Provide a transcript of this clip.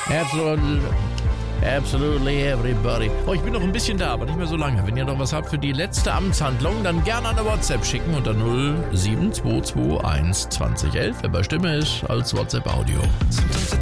Absolutely everybody. Oh, ich bin noch ein bisschen da, aber nicht mehr so lange. Wenn ihr noch was habt für die letzte Amtshandlung, dann gerne eine WhatsApp schicken unter 07221 2011. Wer bei Stimme ist, als WhatsApp-Audio.